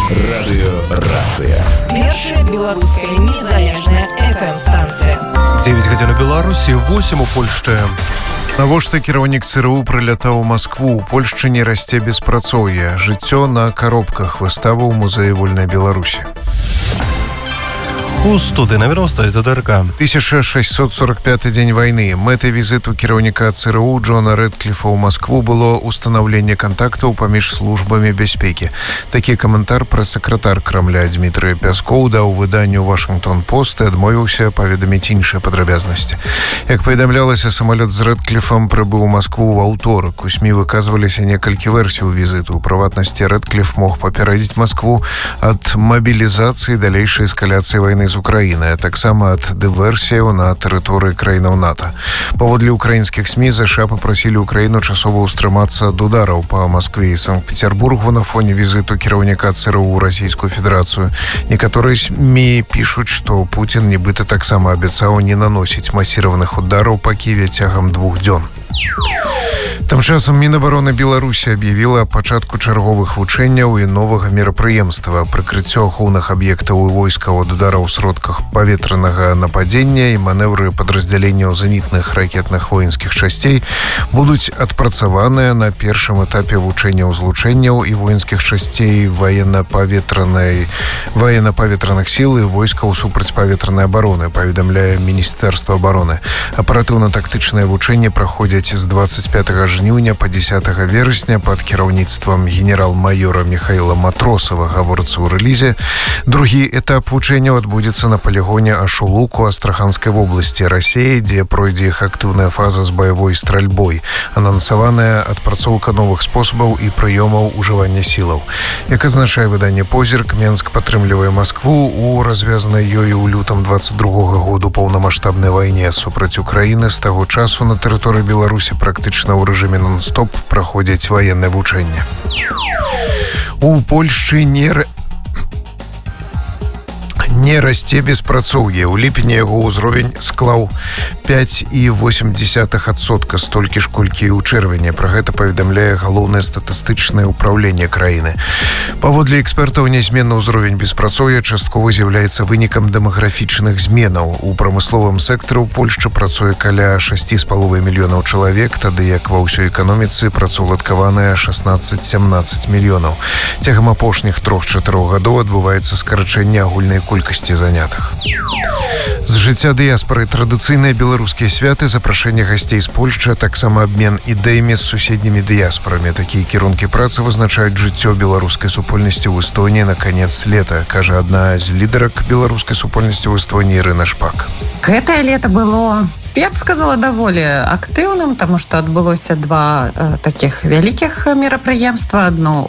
Радыёрацыя. Першая беларуская незалежная FM-станцыя. 9 гадзін у Беларусі, 8 у Польшчы. Навошта кіраўнік ЦРУ прылятаў у Маскву? У Польшчы не расце беспрацоўе. Жыццё на коробках. Выстава ў музеі вольнай Беларусі. У студыі навіновства з ДДРК. 1645 дзень вайны. Мэтай візіту кіраўніка ЦРУ Джона Рэдкліфа ў Маскву было ўстанаўленне кантактаў паміж службамі бяспекі. Такі каментар прэс-сакратар Крамля Дмітрый Пяскоў даў выданню «Вашингтон-Пост» і адмовіўся паведаміць іншыя падрабязнасці. Як паведамлялася, самалёт з Рэдкліфам прыбыў у Маскву ў аўторак. У СМІ выказваліся некалькі версій візіту. У прыватнасці, Рэдкліф мог папярэдзіць Маскву ад мабілізацыі і далейшай эскаляцыі вайны з Украіны, а таксама ад дыверсіяў на тэрыторыі краінаў НАТО. Паводле украінскіх СМІ, ЗША папрасілі Украіну часова ўстрымацца ад удараў па Маскве і Санкт-Петербургу на фоне візіту кіраўніка ЦРУ ў Расійскую Федэрацыю. Некаторыя СМІ пішуць, што Пуцін нібыта таксама абяцаў не наносіць масіраваных удараў па Кіеве цягам 2 дзён. Тым часам Мінабароны Беларусі аб'явіла пачатку чарговых вучэнняў і новага мерапрыемства. Прыкрыццё ахоўных аб'ектаў і войскаў ад удараў у сродках паветранага нападзення і манеўры падраздзяленняў зенітных ракетных воінскіх часцей будуць адпрацаваныя на першым этапе вучэнняў злучэнняў і воінскіх часцей военно-паветраных сіл і войскаў супрацьпаветранай абароны, паведамляе Міністэрства абароны. Аператыўна-тактычныя вучэнні праходзяць з 25 жніўня па 10 верасня пад кіраўніцтвам генерал-майора Михаила Матросава, гаворыцца ў рэлізе. Другі этап вучэнняў адбудзецца на палігоне Ашулук у Астраханскай вобласці Расіі, дзе пройдзе іх актыўная фаза з баявой стральбой. Анансаваная адпрацоўка новых спосабаў і прыёмаў ужывання сілаў. Як азначае выданне «Позірк», Менск падтрымлівае Маскву у развязанай ёй у лютам 22 году паўнамаштабнай вайне супраць Украіны. З таго часу на тэрыторыі Беларусі практычна ў рэжыме нон-стоп праходзяць ваеннае вучэнне. У Польшчы не расце беспрацоўе. У ліпені яго ўзровень склаў 5,8%, столькі ж, колькі і ў чэрвені. Пра гэта паведамляе галоўнае статыстычнае ўпраўленне краіны. Паводле экспертаў, нязменны ўзровень беспрацоўя часткова з'яўляецца вынікам дэмаграфічных зменаў. У прамысловым сектары ў Польшчы працуе каля 6,5 мільёнаў чалавек, тады як ва ўсёй эканоміцы працаўладкаваныя 16-17 мільёнаў. Цягам апошніх 3-4 гадоў адбываецца скарачэнне агульнай колькасці занятых. З жыцця дыяспары традыцыйныя беларускія святы, запрашэнне гасцей з Польшчы, а таксама абмен ідэямі з суседнімі дыяспарамі. Такія кірункі працы вызначаюць жыццё беларускай супольнасці ў Эстонії на канец лета, кажа адна з лідарак беларускай супольнасці ў Эстонії Ірына Шпак. Гэтае лета было, я б сказала, даволі актыўным, таму што адбылося два такіх вялікіх мерапрыемства. Адно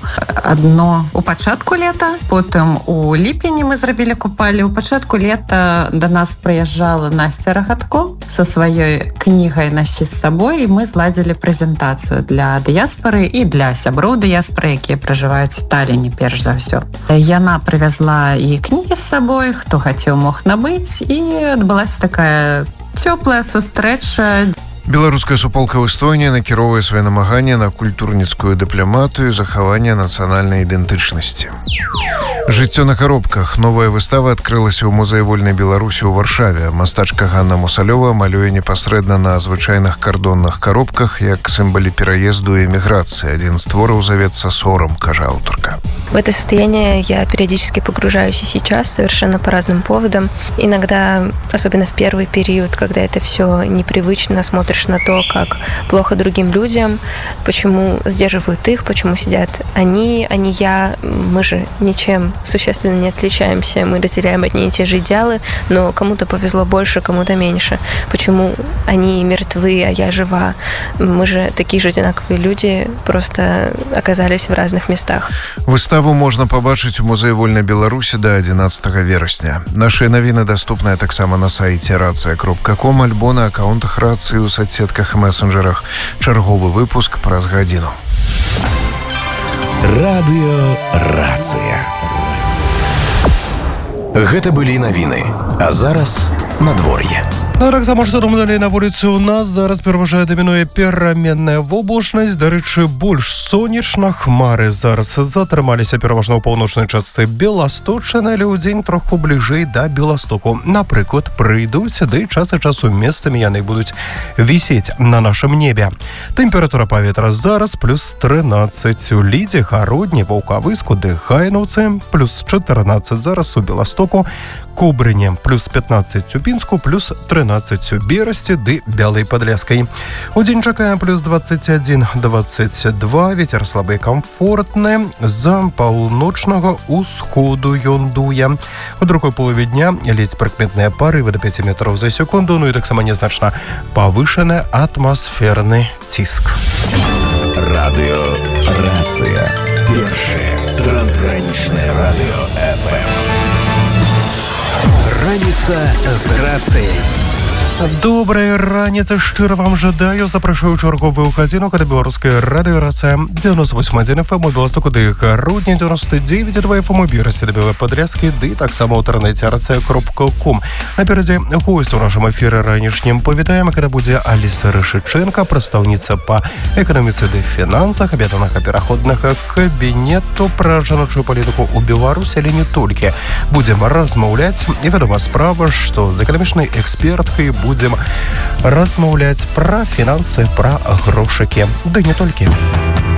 у пачатку лета, потым у ліпені мы зрабілі купалі. У пачатку лета да нас прыязджала Насця Рагатко са сваёй кнігай «Насі з сабой», і мы зладзілі прэзентацыю для дыяспары і для сяброў дыяспары, якія пражываюць у Талліне перш за ўсё. Яна прывязла і кнігі з сабой, хто хацеў мог набыць, і адбылася такая цёплая сустрэча. Беларуская суполка ў Эстонії накіроўвае свае намаганні на культурніцкую дыпламатыю, захаванне нацыянальнай ідэнтычнасці. Жыццё на коробках. Новая выстава адкрылася ў музеі вольнай Беларусі ў Варшаве. Мастачка Ганна Мусалёва малюе непасрэдна на звычайных кардонных коробках як сімвалі пераезду і эміграцыі. Адзін з твораў завецца «Сором», кажа аўтарка. В это состояние я периодически погружаюсь и сейчас, совершенно по разным поводам. Иногда, особенно в первый период, когда это все непривычно, смотришь на то, как плохо другим людям, почему сдерживают их, почему сидят они, а не я. Мы же ничем существенно не отличаемся, мы разделяем одни и те же идеалы, но кому-то повезло больше, кому-то меньше. Почему они мертвы, а я жива? Мы же такие же одинаковые люди, просто оказались в разных местах. Выставу можна пабачыць у музеі вольнай Беларусі да 11 верасня. Нашыя навіны даступныя таксама на сайце racja.com, альбо на аккаунтах Рацыі ў соцсетках і месенджерах. Чарговы выпуск праз гадзіну. Радыёрацыя. Гэта былі навіны. А зараз надвор'е. Ну, так само, што там далей на вуліцы у нас зараз пераважае дамінуе пераменная воблачнасць. Дарэчы, больш сонечна, хмары зараз затрымаліся пераважна ў паўночнай частцы Беласточчыны, але ўдзень троху бліжэй да Беластоку. Напрыклад, прыйдуць, ды час ад часу месцамі яны будуць вісець на нашым небе. Тэмпература паветра зараз плюс 13 у Лідзе, Гародні, Ваўкавыску, ды Хайнаўцы, плюс 14 зараз у Беластоку, Кубрыне, плюс 15 у Пінску, плюс 13 у Берасці ды Бялай Падляскай. Удзень чакаем плюс 21-22, вецер слабы камфортны, з паўночнага ўсходу ён дуе. У другой полове дня ледзь прыкметныя парывы до 5 метров за секунду, ну і таксама незначна павышаны атмасферны ціск. Радыёрацыя. Першае трансгранічнае радыё FM. Раніца з рацыяй. Добрая раніца, шчыра вам жадаю. Запрашаю чарговую гадзіну, калі беларуская радыёрацыя 98.1 FM у Беластоку ды Гародні, 99.2 FM у Берасці ды Бялай Падляскай, ды таксама ў інтэрнэце рацыя.ком. Наперадзе госць у нашым эфіры ранішнім павітаем, калі будзе Аліса Рышыченка, прадстаўніца па эканоміцы ды фінансах, аб'яднанага пераходнага кабінету, пра жаночую палітыку ў Беларусі, але не толькі. Будзем размаўляць, і вядома справа, што з эканамічнай эксперткай будем размаўляць пра фінансы, пра грошыкі. Да не толькі.